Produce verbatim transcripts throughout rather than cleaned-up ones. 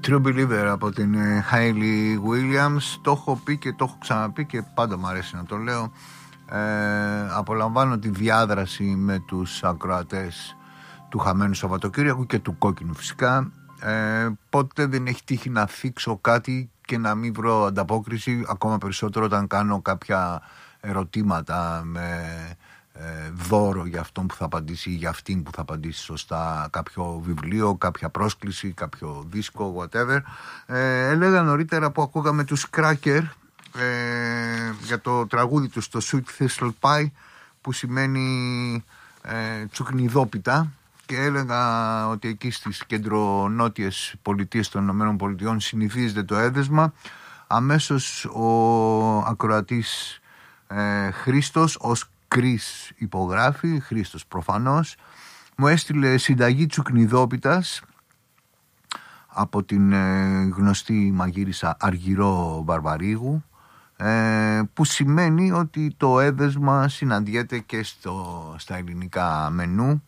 True Believer από την Hayley Williams. Το έχω πει και το έχω ξαναπεί και πάντα μου αρέσει να το λέω. ε, Απολαμβάνω τη διάδραση με τους ακροατές του Χαμένου Σαββατοκύριακου και του Κόκκινου φυσικά. ε, Πότε δεν έχει τύχει να θίξω κάτι και να μην βρω ανταπόκριση, ακόμα περισσότερο όταν κάνω κάποια ερωτήματα με ε, δώρο για αυτόν που θα απαντήσει ή για αυτήν που θα απαντήσει σωστά, κάποιο βιβλίο, κάποια πρόσκληση, κάποιο δίσκο, whatever. ε, Έλεγα νωρίτερα που ακούγαμε τους Cracker ε, για το τραγούδι τους, το Sweet Thistle Pie, που σημαίνει ε, τσουκνιδόπιτα, και έλεγα ότι εκεί στις κεντρονότιες πολιτείες των ΗΠΑ συνηθίζεται το έδεσμα. Αμέσως ο ακροατής ε, Χρήστος, ως Κρίς υπογράφει, Χρήστος προφανώς, μου έστειλε συνταγή τσουκνιδόπιτας από την ε, γνωστή μαγείρισα Αργυρό Βαρβαρίγου, ε, που σημαίνει ότι το έδεσμα συναντιέται και στο, στα ελληνικά μενού.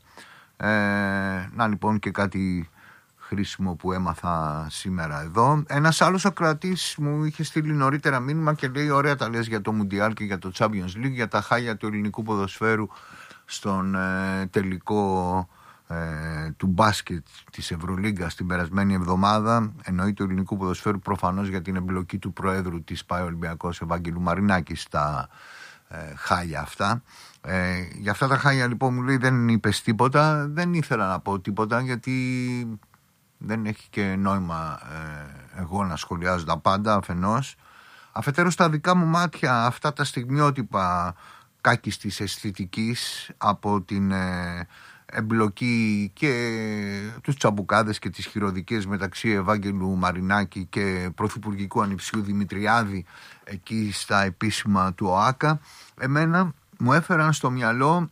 Ε, να λοιπόν και κάτι χρήσιμο που έμαθα σήμερα εδώ. Ένας άλλος ακροατής μου είχε στείλει νωρίτερα μήνυμα και λέει: ωραία τα λες για το Μουντιάλ και για το Champions League, για τα χάλια του ελληνικού ποδοσφαίρου στον ε, τελικό ε, του μπάσκετ της Ευρωλίγκας την περασμένη εβδομάδα. Εννοεί του ελληνικού ποδοσφαίρου προφανώς για την εμπλοκή του Προέδρου της ΠΑΕ Ολυμπιακός Ευάγγελου Μαρινάκη στα ε, χάλια αυτά. Ε, για αυτά τα χάλια λοιπόν μου λέει δεν είπες τίποτα. Δεν ήθελα να πω τίποτα γιατί δεν έχει και νόημα ε, εγώ να σχολιάζω τα πάντα αφενός. Αφετέρου στα δικά μου μάτια αυτά τα στιγμιότυπα κάκης της αισθητικής από την ε, εμπλοκή και τους τσαμπουκάδες και τις χειροδικές μεταξύ Ευάγγελου Μαρινάκη και πρωθυπουργικού ανιψιού Δημητριάδη εκεί στα επίσημα του ΟΑΚΑ, εμένα μου έφεραν στο μυαλό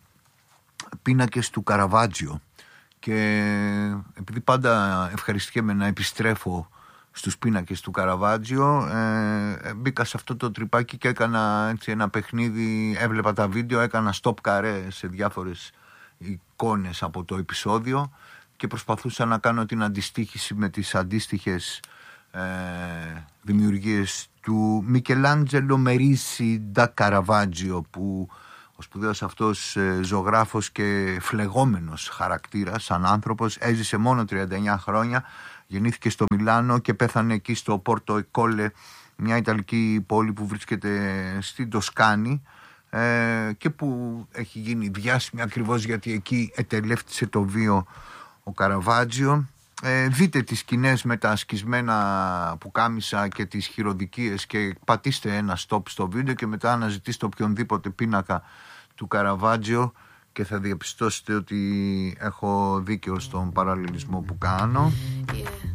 πίνακες του Καραβάτζιο. Και επειδή πάντα ευχαριστιέμαι να επιστρέφω στους πίνακες του Καραβάτζιο, ε, μπήκα σε αυτό το τρυπάκι και έκανα έτσι ένα παιχνίδι, έβλεπα τα βίντεο, έκανα stop καρέ σε διάφορες εικόνες από το επεισόδιο και προσπαθούσα να κάνω την αντιστοίχηση με τις αντίστοιχες ε, δημιουργίες του Μικελάντζελο Μερίση ντα Καραβάτζιο, που ο σπουδαίος αυτός ε, ζωγράφος και φλεγόμενος χαρακτήρας σαν άνθρωπος έζησε μόνο τριάντα εννιά χρόνια, γεννήθηκε στο Μιλάνο και πέθανε εκεί στο Πόρτο Εκόλε, μια Ιταλική πόλη που βρίσκεται στην Τοσκάνη ε, και που έχει γίνει διάσημη ακριβώς γιατί εκεί ετελεύτησε το βίο ο Καραβάτζιο. Ε, δείτε τις σκηνές με τα σκισμένα πουκάμισα και τις χειροδικίες και πατήστε ένα stop στο βίντεο και μετά αναζητήστε οποιονδήποτε πίνακα του Καραβάτζιο και θα διαπιστώσετε ότι έχω δίκιο στον παραλληλισμό που κάνω. Yeah.